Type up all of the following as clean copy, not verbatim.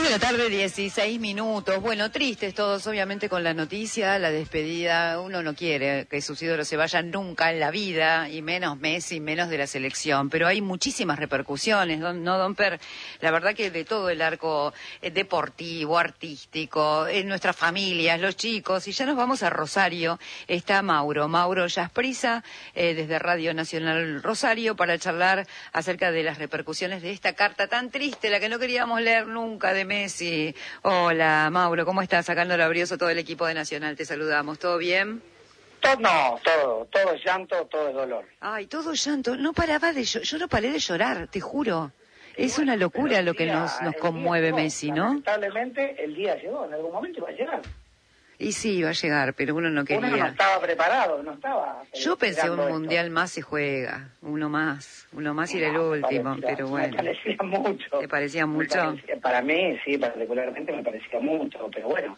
de la tarde, 16 minutos. Bueno, tristes todos, obviamente, con la noticia, la despedida. Uno no quiere que sus ídolos se vayan nunca en la vida, y menos Messi, menos de la selección. Pero hay muchísimas repercusiones, ¿no, Don Per? La verdad que de todo el arco deportivo, artístico, en nuestras familias, los chicos. Y ya nos vamos a Rosario. Está Mauro Yasprisa, desde Radio Nacional Rosario, para charlar acerca de las repercusiones de esta carta tan triste, la que no queríamos leer nunca, de Messi. Hola, Mauro, ¿cómo estás? Sacando el abrioso todo el equipo de Nacional, te saludamos. ¿Todo bien? Todo es llanto, todo es dolor. Ay, todo llanto. No paraba de yo no paré de llorar, te juro. Es una locura lo que nos conmueve Messi, ¿no? Lamentablemente el día llegó, en algún momento iba a llegar. Y sí, iba a llegar, pero uno no quería. Uno no estaba preparado, no estaba. Yo pensé un mundial más se juega, uno más y era el último, pero bueno. Me parecía mucho. ¿Te parecía mucho? Para mí, sí, particularmente me parecía mucho, pero bueno,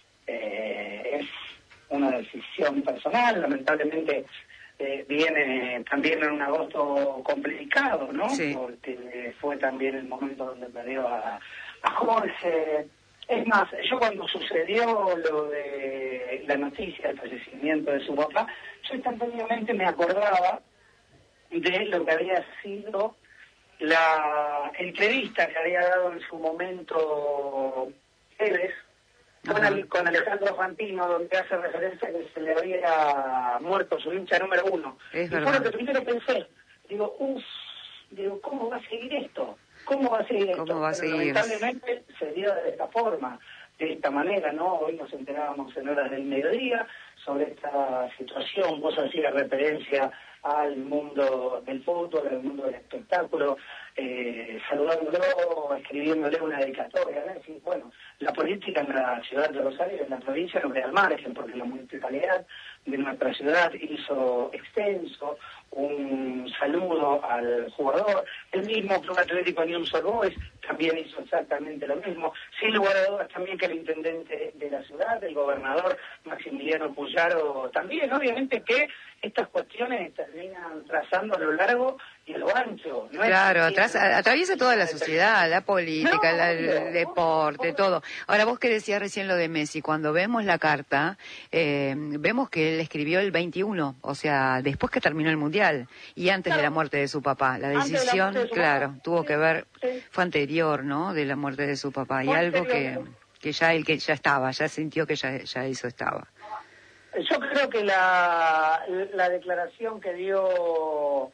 es una decisión personal, lamentablemente viene también en un agosto complicado, ¿no? Sí. Porque fue también el momento donde perdió a Jorge. Es más, yo cuando sucedió lo de la noticia del fallecimiento de su papá, yo instantáneamente me acordaba de lo que había sido la entrevista que había dado en su momento Tevez con Alejandro Fantino, donde hace referencia a que se le había muerto su hincha número 1. Es y fue verdad. lo que primero pensé. Digo, ¿cómo va a seguir esto? ¿Cómo va a seguir esto? ¿Cómo va a Pero seguir? lamentablemente se dio de esta forma, de esta manera, ¿no? Hoy nos enterábamos en horas del mediodía sobre esta situación. Vos hacías referencia al mundo del fútbol, al mundo del espectáculo, saludándolo, escribiéndole una dedicatoria, ¿no? Es decir, bueno, la política en la ciudad de Rosario, en la provincia, no queda al margen, porque la municipalidad de nuestra ciudad hizo extenso un saludo al jugador. El mismo Club Atlético Unión Boys también hizo exactamente lo mismo. Sin lugar a dudas también que el intendente de la ciudad, el gobernador Maximiliano Puyaro, también. Obviamente que estas cuestiones terminan trazando a lo largo y a lo ancho. ¿No? Claro, atraviesa toda la sociedad, la política, el deporte, todo. Ahora, vos que decías recién lo de Messi, cuando vemos la carta, vemos que él escribió el 21, o sea, después que terminó el Mundial y antes de la muerte de su papá. La decisión, claro, tuvo que ver, fue anterior, ¿no?, de la muerte de su papá, y algo que ya estaba, ya sintió que ya eso estaba. Yo creo que la declaración que dio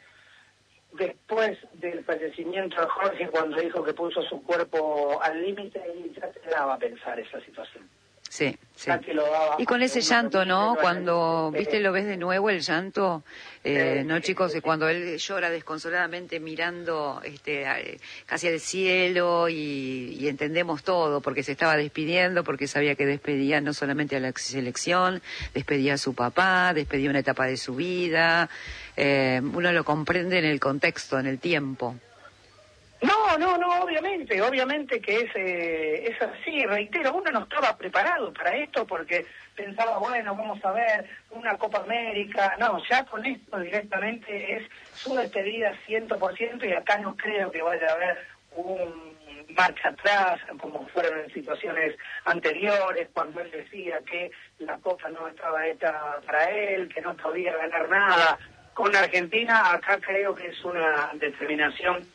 después del fallecimiento de Jorge, cuando dijo que puso su cuerpo al límite, ya te daba a pensar esa situación. Sí. Y con ese llanto, ¿no? Cuando, viste, lo ves de nuevo el llanto, ¿no, chicos? Cuando él llora desconsoladamente mirando casi al cielo y entendemos todo, porque se estaba despidiendo, porque sabía que despedía no solamente a la selección, despedía a su papá, despedía una etapa de su vida. Uno lo comprende en el contexto, en el tiempo. No, obviamente que es así, reitero, uno no estaba preparado para esto porque pensaba, bueno, vamos a ver una Copa América, no, ya con esto directamente es su despedida 100% y acá no creo que vaya a haber un marcha atrás, como fueron en situaciones anteriores, cuando él decía que la Copa no estaba hecha para él, que no podía ganar nada. Con Argentina, acá creo que es una determinación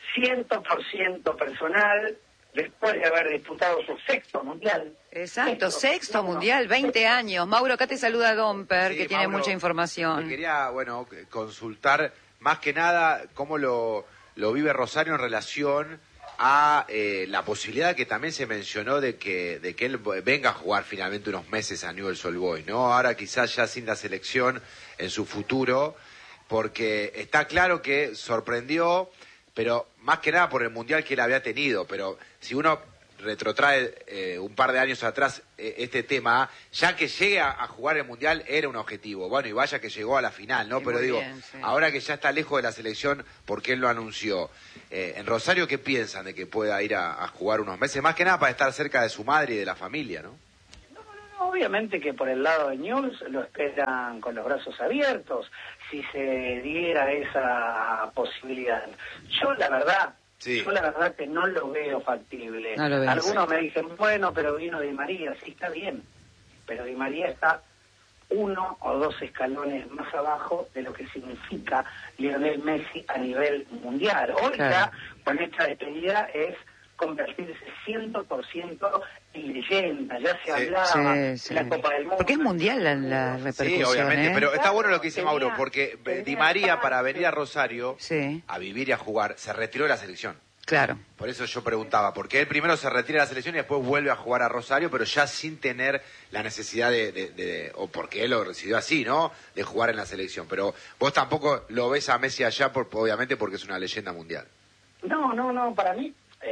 100% personal, después de haber disputado su sexto mundial. Exacto, sexto mundial, 20 años. Mauro, acá te saluda Don Per, sí, que tiene Mauro, mucha información. Te quería, consultar más que nada cómo lo vive Rosario en relación a la posibilidad que también se mencionó de que él venga a jugar finalmente unos meses a Newell's Old Boys, ¿no? Ahora quizás ya sin la selección en su futuro, porque está claro que sorprendió, pero más que nada por el mundial que él había tenido. Pero si uno retrotrae un par de años atrás este tema, ya que llegue a jugar el mundial era un objetivo. Bueno, y vaya que llegó a la final, ¿no? Pero digo, bien, sí. Ahora que ya está lejos de la selección, porque él lo anunció. En Rosario, ¿qué piensan de que pueda ir a jugar unos meses? Más que nada para estar cerca de su madre y de la familia, ¿no? Obviamente que por el lado de Newell's lo esperan con los brazos abiertos, si se diera esa posibilidad. Yo, la verdad, Sí. Yo la verdad que no lo veo factible. No lo veo, Algunos me dicen, bueno, pero vino Di María, sí, está bien, pero Di María está 1 o 2 escalones más abajo de lo que significa Lionel Messi a nivel mundial. Hoy Claro. ya, con esta despedida, es convertirse 100% en leyenda. Ya se hablaba de la Copa del Mundo. Porque es mundial la repercusión. Sí, obviamente, pero está bueno lo que dice Mauro, Tenía- porque tenía Di María, espacio. para venir a Rosario, Sí, a vivir y a jugar, se retiró de la selección. claro. Por eso yo preguntaba, porque él primero se retira de la selección y después vuelve a jugar a Rosario, pero ya sin tener la necesidad o porque él lo decidió así, ¿no? De jugar en la selección. Pero vos tampoco lo ves a Messi allá, obviamente porque es una leyenda mundial. No, para mí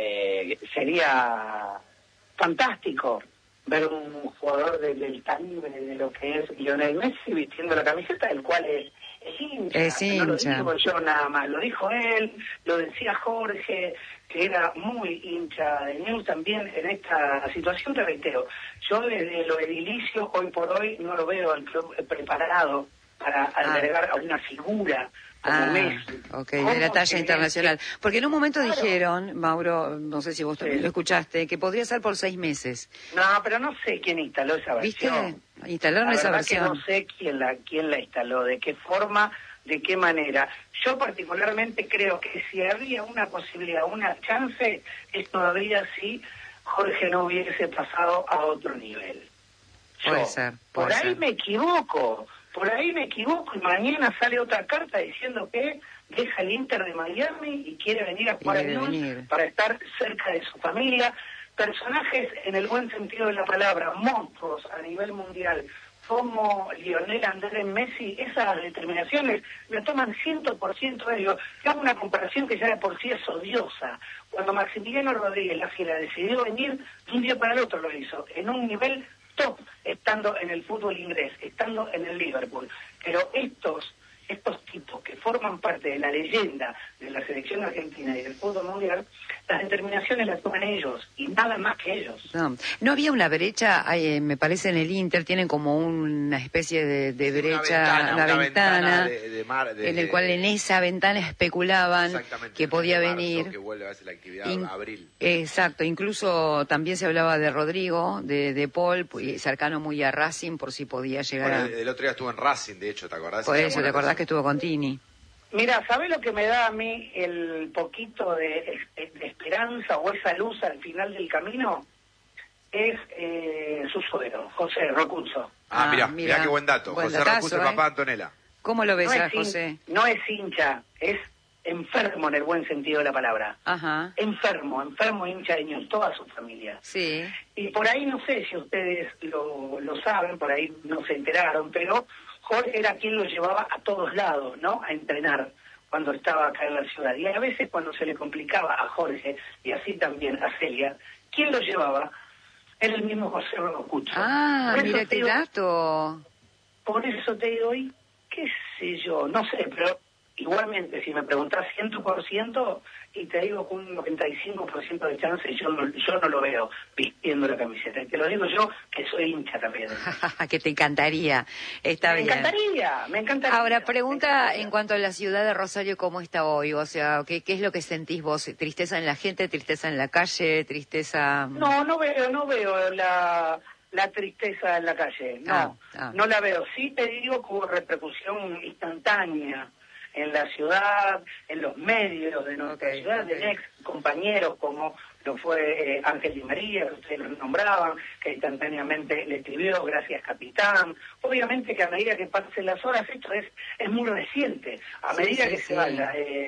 sería fantástico ver un jugador del calibre de lo que es Lionel Messi vistiendo la camiseta, del cual es hincha. Es No lo hincha. digo yo nada más, lo dijo él, lo decía Jorge, que era muy hincha de News también en esta situación. Te reitero, yo desde lo edilicio hoy por hoy no lo veo al club preparado para albergar a una figura como Messi. Ok, de la talla internacional. Porque en un momento Claro. dijeron, Mauro, no sé si vos también Sí. lo escuchaste, que podría ser por 6 meses. No, pero no sé quién instaló esa ¿Viste? versión. Instalaron La esa verdad que versión. no sé quién la instaló, de qué forma, de qué manera. Yo particularmente creo que si había una posibilidad, una chance, es todavía si Jorge no hubiese pasado a otro nivel. Puede ser, puede por ahí ser. me equivoco y mañana sale otra carta diciendo que deja el Inter de Miami y quiere venir a jugar a Quiere News venir. para estar cerca de su familia. Personajes en el buen sentido de la palabra, monstruos a nivel mundial, como Lionel Andrés Messi, esas determinaciones lo toman 100% ellos. Yo hago una comparación que ya de por sí es odiosa. Cuando Maximiliano Rodríguez, la Fiera, decidió venir, de un día para el otro lo hizo, en un nivel top, estando en el fútbol inglés, estando en el Liverpool. Pero estos tipos que forman parte de la leyenda de la selección argentina y del fútbol mundial, las determinaciones las toman ellos y nada más que ellos. No había una brecha, me parece en el Inter tienen como una especie de brecha, una ventana en el cual en esa ventana especulaban Exactamente, que en podía marzo, venir. que vuelve a hacer la actividad abril. Exacto, incluso también se hablaba de Rodrigo, de Paul, cercano muy a Racing, por si podía llegar Bueno, el otro día estuvo en Racing, de hecho, ¿te acordás? Por Se eso, llamó ¿te la acordás atención. que estuvo con Tini? Mira, ¿sabés lo que me da a mí el poquito de esperanza o esa luz al final del camino? Es su suegro, José Rocuzzo. Mirá qué buen dato. Buen José datazo, Rocuzzo, el papá de Antonella. ¿Cómo lo ves a es José? no es hincha, es enfermo en el buen sentido de la palabra. Ajá, Enfermo, hincha de News, toda su familia. sí. Y por ahí no sé si ustedes lo saben, por ahí no se enteraron, pero Jorge era quien lo llevaba a todos lados, ¿no? A entrenar cuando estaba acá en la ciudad. Y a veces cuando se le complicaba a Jorge, y así también a Celia, ¿quién lo llevaba? Era el mismo José Rocucho. Ah, Por eso mira te qué digo- dato. Por eso te digo, y qué sé yo, no sé, pero igualmente si me preguntás 100%, y te digo con un 95% de chance, yo no lo veo vistiendo la camiseta. Y te lo digo yo, que soy hincha también. Que te encantaría. Está bien. Me encantaría. Ahora, pregunta Me encantaría. en cuanto a la ciudad de Rosario, ¿cómo está hoy? O sea, ¿qué es lo que sentís vos? ¿Tristeza en la gente, tristeza en la calle, tristeza...? No veo la tristeza en la calle, no la veo. Sí te digo que hubo repercusión instantánea en la ciudad, en los medios de nuestra ciudad, de ex compañeros como lo fue Ángel Di María, que ustedes lo nombraban, que instantáneamente le escribió, gracias capitán. Obviamente que a medida que pasen las horas, esto es muy reciente, a medida que se vaya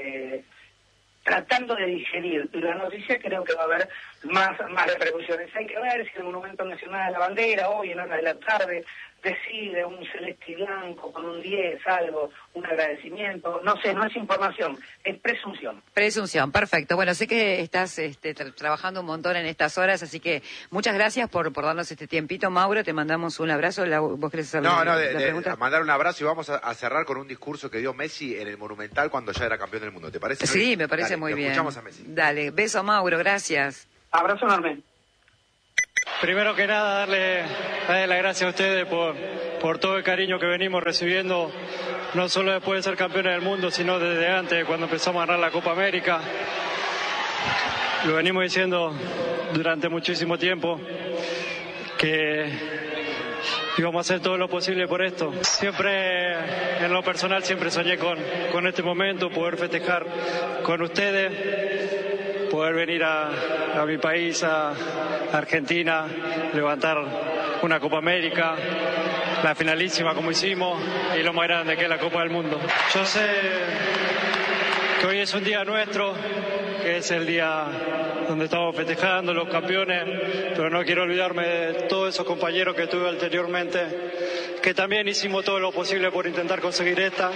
tratando de digerir la noticia, creo que va a haber más repercusiones. Hay que ver si el Monumento Nacional de la Bandera, hoy en horas de la tarde, decide un celeste y blanco con un 10, algo, un agradecimiento. No sé, no es información, es presunción. Presunción, perfecto. Bueno, sé que estás trabajando un montón en estas horas, así que muchas gracias por darnos este tiempito. Mauro, te mandamos un abrazo. ¿Vos querés hacer la pregunta? Mandar un abrazo y vamos a cerrar con un discurso que dio Messi en el Monumental cuando ya era campeón del mundo. ¿Te parece? Sí, me parece Dale, muy lo bien. Escuchamos a Messi. Dale, beso Mauro, gracias. Abrazo enorme. Primero que nada, darle las gracias a ustedes por todo el cariño que venimos recibiendo, no solo después de ser campeones del mundo, sino desde antes, cuando empezamos a ganar la Copa América. Lo venimos diciendo durante muchísimo tiempo, que íbamos a hacer todo lo posible por esto. Siempre, en lo personal, siempre soñé con este momento, poder festejar con ustedes, poder venir a mi país, a Argentina, levantar una Copa América, la finalísima como hicimos, y lo más grande que es la Copa del Mundo. Yo sé que hoy es un día nuestro, que es el día donde estamos festejando los campeones, pero no quiero olvidarme de todos esos compañeros que tuve anteriormente, que también hicimos todo lo posible por intentar conseguir esta.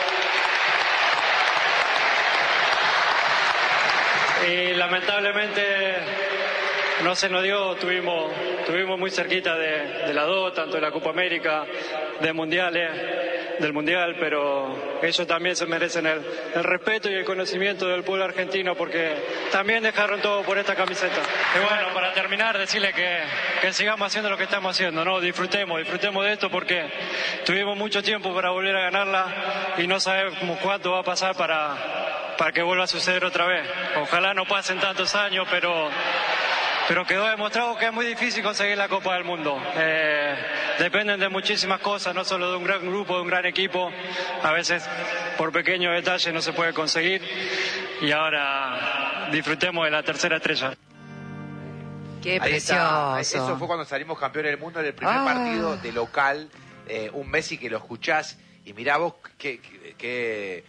Y lamentablemente no se nos dio, estuvimos muy cerquita de la dos, tanto de la Copa América, del Mundial, pero ellos también se merecen el respeto y el conocimiento del pueblo argentino, porque también dejaron todo por esta camiseta. Y bueno, para terminar, decirle que sigamos haciendo lo que estamos haciendo, ¿no? Disfrutemos de esto, porque tuvimos mucho tiempo para volver a ganarla y no sabemos cuánto va a pasar para que vuelva a suceder otra vez. Ojalá no pasen tantos años, pero quedó demostrado que es muy difícil conseguir la Copa del Mundo. Dependen de muchísimas cosas, no solo de un gran grupo, de un gran equipo. A veces por pequeños detalles no se puede conseguir. Y ahora disfrutemos de la tercera estrella. ¡Qué precioso! Eso fue cuando salimos campeones del mundo en el primer partido de local. Un Messi que lo escuchás y mirá vos qué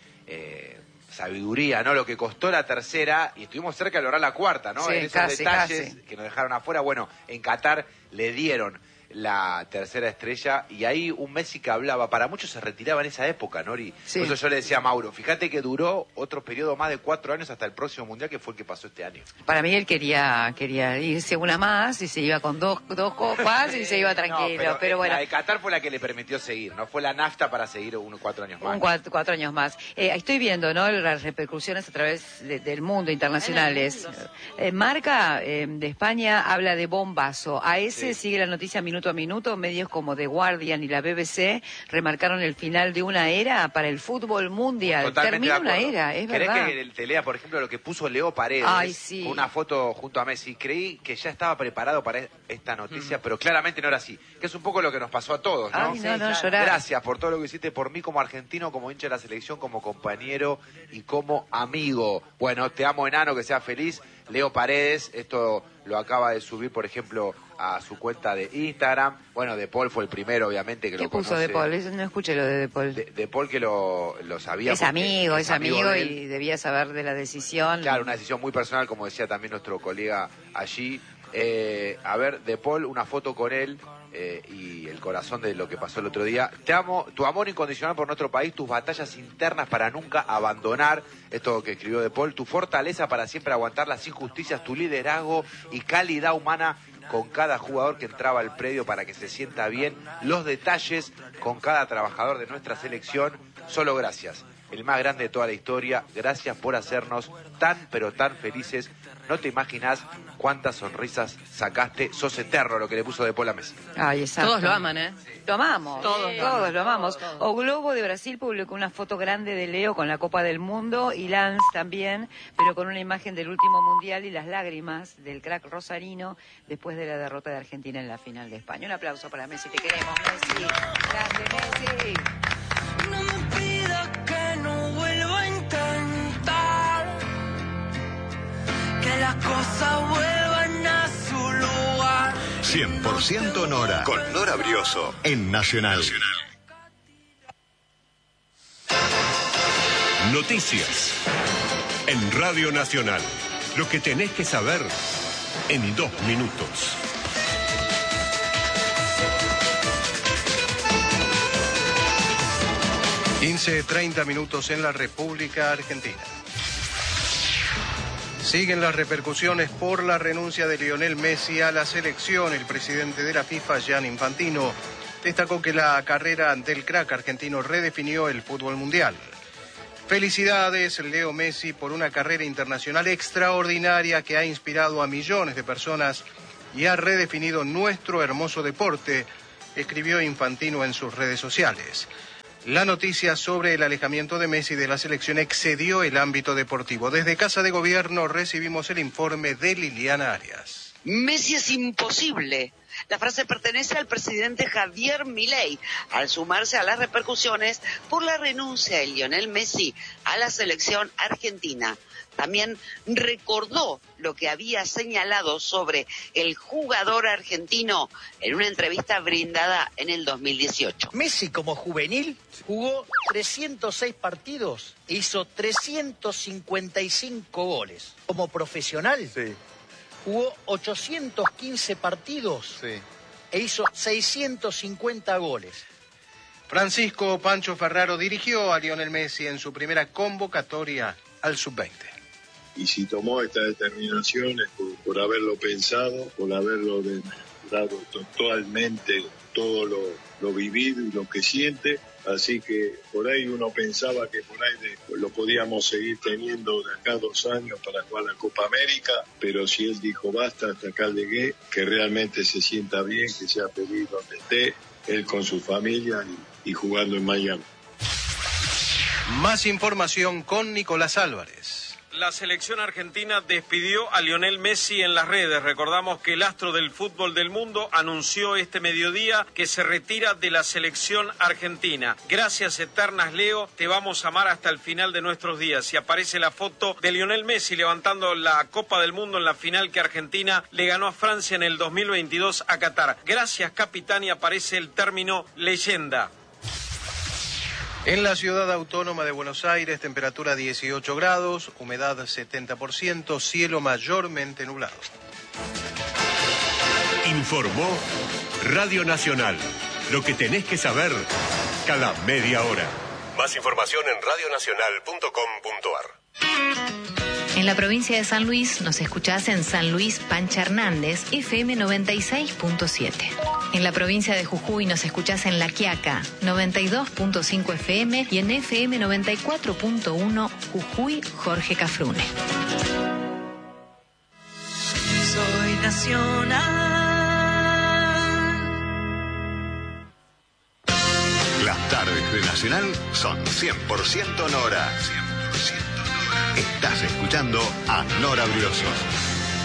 sabiduría, ¿no? Lo que costó la tercera, y estuvimos cerca de lograr la cuarta, ¿no? Sí, en esos casi, detalles casi que nos dejaron afuera. Bueno, en Qatar le dieron la tercera estrella, y ahí un Messi que hablaba, para muchos se retiraba en esa época, Nori. Sí. Por eso yo le decía a Mauro, fíjate que duró otro periodo más de 4 años hasta el próximo Mundial, que fue el que pasó este año. Para mí él quería irse una más y se iba con dos copas y se iba tranquilo, No, pero bueno. La de Qatar fue la que le permitió seguir, no fue la nafta para seguir 4 años más. 4 años más. Estoy viendo, ¿no?, las repercusiones a través del mundo, internacionales. Marca de España habla de bombazo. AS sigue la noticia minuto a minuto. Medios como The Guardian y la BBC remarcaron el final de una era para el fútbol mundial. Totalmente Termina de acuerdo. una era, es verdad. ¿Querés que te lea, por ejemplo, lo que puso Leo Paredes? Ay, sí. Con una foto junto a Messi. Creí que ya estaba preparado para esta noticia, pero claramente no era así. Que es un poco lo que nos pasó a todos, ¿no? Ay, no, llorar. Gracias por todo lo que hiciste por mí como argentino, como hincha de la selección, como compañero y como amigo. Bueno, te amo, enano, que seas feliz. Leo Paredes, esto lo acaba de subir, por ejemplo, a su cuenta de Instagram. Bueno, De Paul fue el primero, obviamente, que lo conoce. ¿Qué puso De Paul? Eso no escuché lo de De Paul. De Paul, que lo sabía. Es amigo de él. y debía saber de la decisión. Claro, una decisión muy personal, como decía también nuestro colega allí. A ver, De Paul, una foto con él y el corazón de lo que pasó el otro día. Te amo, tu amor incondicional por nuestro país, tus batallas internas para nunca abandonar, esto que escribió De Paul, tu fortaleza para siempre aguantar las injusticias, tu liderazgo y calidad humana con cada jugador que entraba al predio para que se sienta bien, los detalles con cada trabajador de nuestra selección. Solo gracias, el más grande de toda la historia. Gracias por hacernos tan pero tan felices. No te imaginas cuántas sonrisas sacaste. Sos eterno, lo que le puso De Paul a Messi. Ay, exacto. Todos lo aman, ¿eh? Lo amamos. Todos lo amamos. Todos. O Globo de Brasil publicó una foto grande de Leo con la Copa del Mundo, y Lance también, pero con una imagen del último Mundial y las lágrimas del crack rosarino después de la derrota de Argentina en la final de España. Un aplauso para Messi. Te queremos, Messi. Grande, Messi. No me pidas que no vuelva a intentar que las cosas vuelvan a su lugar. 100% Nora, con Nora Brioso, en Nacional. Noticias en Radio Nacional. Lo que tenés que saber en 2 minutos. ...30 minutos en la República Argentina. Siguen las repercusiones por la renuncia de Lionel Messi a la selección. El presidente de la FIFA, Gianni Infantino, destacó que la carrera del crack argentino redefinió el fútbol mundial. Felicidades, Leo Messi, por una carrera internacional extraordinaria que ha inspirado a millones de personas y ha redefinido nuestro hermoso deporte, escribió Infantino en sus redes sociales. La noticia sobre el alejamiento de Messi de la selección excedió el ámbito deportivo. Desde Casa de Gobierno recibimos el informe de Liliana Arias. Messi es imposible. La frase pertenece al presidente Javier Milei, al sumarse a las repercusiones por la renuncia de Lionel Messi a la selección argentina. También recordó lo que había señalado sobre el jugador argentino en una entrevista brindada en el 2018. Messi como juvenil jugó 306 partidos e hizo 355 goles. Como profesional jugó 815 partidos e hizo 650 goles. Francisco Pancho Ferraro dirigió a Lionel Messi en su primera convocatoria al Sub-20. Y si tomó esta determinación es por haberlo pensado, por haberlo dado totalmente todo lo vivido y lo que siente. Así que por ahí uno pensaba que por ahí lo podíamos seguir teniendo de acá 2 años para jugar la Copa América, pero si él dijo basta, hasta acá llegué, que realmente se sienta bien, que sea feliz donde esté, él con su familia y jugando en Miami. Más información con Nicolás Álvarez. La selección argentina despidió a Lionel Messi en las redes. Recordamos que el astro del fútbol del mundo anunció este mediodía que se retira de la selección argentina. Gracias eternas, Leo, te vamos a amar hasta el final de nuestros días. Y aparece la foto de Lionel Messi levantando la Copa del Mundo en la final que Argentina le ganó a Francia en el 2022 a Qatar. Gracias, capitán, y aparece el término leyenda. En la ciudad autónoma de Buenos Aires, temperatura 18 grados, humedad 70%, cielo mayormente nublado. Informó Radio Nacional. Lo que tenés que saber cada media hora. Más información en radionacional.com.ar. En la provincia de San Luis nos escuchás en San Luis Pancha Hernández, FM 96.7. En la provincia de Jujuy nos escuchás en La Quiaca, 92.5 FM y en FM 94.1 Jujuy Jorge Cafrune. Soy nacional. Las tardes de Nacional son 100% Nora. 100% Nora. Estás escuchando a Nora Brioso.